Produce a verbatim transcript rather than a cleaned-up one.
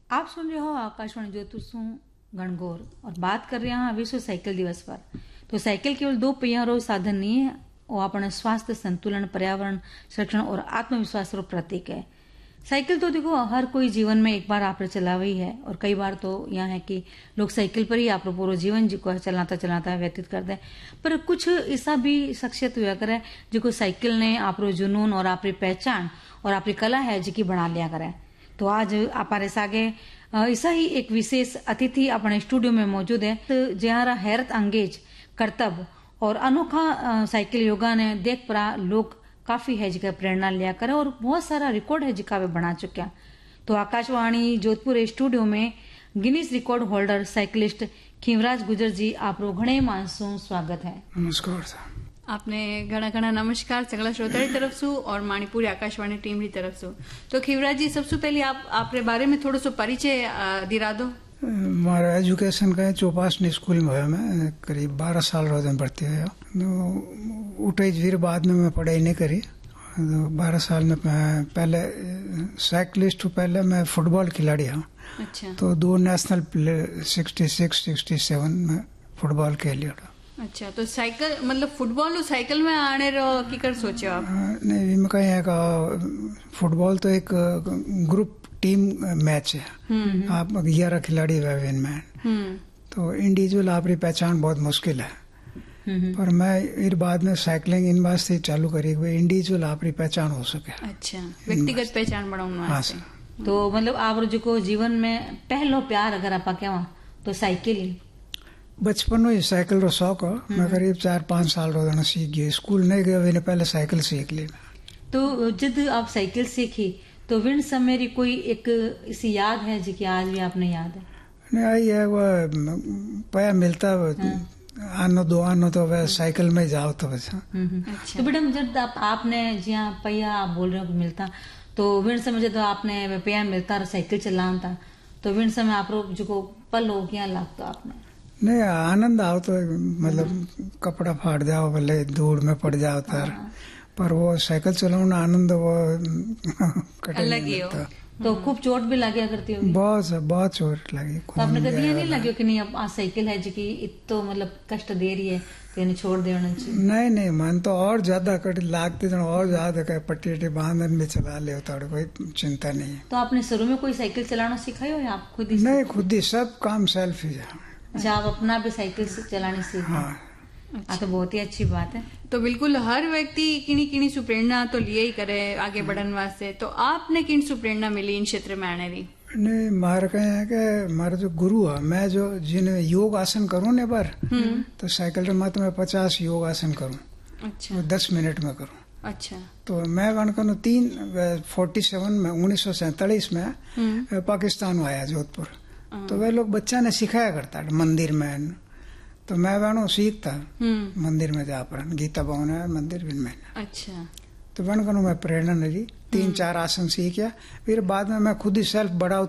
आप सुन रहे हो आकाशवाणी जोधपुर से गणगौर और बात कर रहे हैं विश्व साइकिल दिवस पर। तो साइकिल केवल दो पहिया रो साधन नहीं है, वो अपने स्वास्थ्य, संतुलन, पर्यावरण संरक्षण और आत्मविश्वास रो प्रतीक है। साइकिल तो देखो हर कोई जीवन में एक बार आपने चलावी है और कई बार तो यहाँ है कि लोग साइकिल पर ही आप पूरा जीवन जी को चलाता चलाता व्यतीत करते हैं। पर कुछ ऐसा भी शख्सियत हुआ करे जो साइकिल ने आप जुनून और आपकी पहचान और आपकी कला है जी की बना लिया करे। तो आज हमारे सागे ऐसा ही एक विशेष अतिथि अपने स्टूडियो में मौजूद है, तो जहां हैरत अंगेज कर्तव्य और अनोखा साइकिल योगा ने देख परा लोग काफी है जिका प्रेरणा लिया करे और बहुत सारा रिकॉर्ड है जिका वे बना चुके हैं। तो आकाशवाणी जोधपुर स्टूडियो में गिनीज रिकॉर्ड होल्डर साइकिलिस्ट खीवराज गुजर जी आप घणे मानसों स्वागत है। नमस्कार सर। आपने घना घना नमस्कार सगला श्रोता की तरफ से और मणिपुरी आकाशवाणी टीम की तरफ से। तो खीवराज जी सबसे पहले आप आपके बारे में थोड़ा सो परिचय दिला दो। हमारा एजुकेशन का चौपासनी स्कूल में है, मैं करीब बारह साल रोज में भर्ती हुआ। तो उठे फिर बाद में मैं पढ़ाई नहीं करी। तो बारह साल में मैं पहले साइकिलिस्ट पहले मैं फुटबॉल खिलाड़ी हूँ। अच्छा। तो दो national player sixty six sixty seven में फुटबॉल खेलिया था। अच्छा, तो साइकिल मतलब फुटबॉल और साइकिल में आने रो की कर सोचे आप? नहीं, मैं कहीं का फुटबॉल तो एक ग्रुप टीम मैच है, आप ग्यारह खिलाड़ी हुए इनमें, तो इंडिविजुअल आपकी पहचान बहुत मुश्किल है। पर मैं इस बाद में साइकिलिंग इन बात से चालू करी इंडिविजुअल आपकी पहचान हो सके। अच्छा, व्यक्तिगत पहचान बढ़ाना। हाँ सर। तो मतलब आप जो जीवन में पहलो प्यार अगर आप क्या तो साइकिल ही बचपन में साइकिल रो शौक हो। मैं करीब चार पांच साल रोजाना सीख गई, स्कूल नहीं गए पहले साइकिल सीख ली। तो जब आप साइकिल सीखी तो विन समय री कोई एक इसी याद है जी की आज भी आपने याद है? नहीं आई है, वो पैसा मिलता आनो दो आनो तो वह साइकिल में जाओ तो बस। अच्छा। तो बेटा जब आप, आपने जहाँ पैया आप बोल रहे हो मिलता तो विन समय जब आपने पैया मिलता साइकिल चलाना था तो विन समय आप जो पल हो गया लगता आपने? नहीं, आनंद आओ तो मतलब कपड़ा फाड़ जाओ भले धूल में पड़ जाओ तर, पर वो साइकिल चलाना आनंद वो अलग ही हो। तो खूब चोट भी लगे करती होगी? बहुत बहुत चोट लगी। तो आपने कभी ये नहीं लगे कि नहीं अब साइकिल है जी की इतो मतलब कष्ट दे रही है तो इन्हें छोड़ देना चाहिए? नहीं नहीं, मन तो और ज्यादा कट लागते और ज्यादा पट्टी वट्टी बांधन भी चला ले, कोई चिंता नहीं है। तो आपने शुरू में कोई साइकिल चलाना सिखाई हो या आप खुद ही? नहीं, खुद ही सब काम सेल्फ ही है। अच्छा, आप अपना भी साइकिल चलाने सीख? हाँ। अच्छा, तो बहुत ही अच्छी बात है। तो बिल्कुल हर व्यक्ति किनी किनी सु प्रेरणा तो लिए ही करे आगे बढ़ने वास्ते। तो आपने किन सु प्रेरणा मिली इन क्षेत्र में आने दी? नहीं, मार कहे है कि हमारा जो गुरु है, मैं जो जिन्हें योग आसन करूँ ने बार तो साइकिल मत में पचास योग आसन करूँ। अच्छा। दस मिनट में करूँ। अच्छा। तो मैं वन करूँ तीन फोर्टी सेवन में उन्नीस सौ सैतालीस में पाकिस्तान में आया जोधपुर। तो वह लोग बच्चा ने सिखाया करता मंदिर में, तो मैं वनो सीखता मंदिर में जा पर गीता भवन है मंदिर में। अच्छा। तो वन करूँ मैं प्रेरणा मिली, तीन चार आसन सीख गया। फिर बाद में मैं खुद ही सेल्फ बढ़ाऊ